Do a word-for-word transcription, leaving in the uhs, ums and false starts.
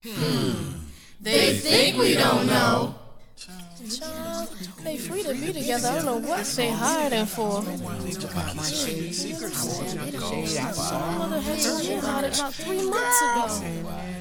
They think we don't know. Child, they free to be together. I don't know what they hiding for. Secret. Mother had told me about it about three months ago.